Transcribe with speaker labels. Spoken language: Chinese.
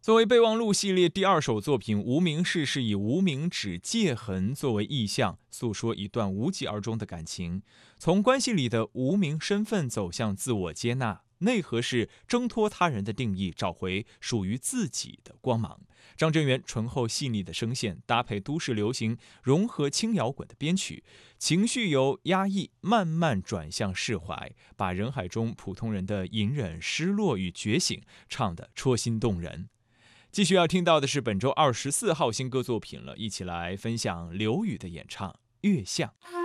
Speaker 1: 作为备忘录系列第二首作品，《无名氏》是以无名指界痕作为意象，诉说一段无疾而终的感情，从关系里的无名身份走向自我接纳，内核是挣脱他人的定义，找回属于自己的光芒。张震源醇厚细腻的声线搭配都市流行，融合轻摇滚的编曲，情绪由压抑慢慢转向释怀，把人海中普通人的隐忍、失落与觉醒唱得戳心动人。继续要听到的是本周24号新歌作品了，一起来分享刘宇的演唱《月相》。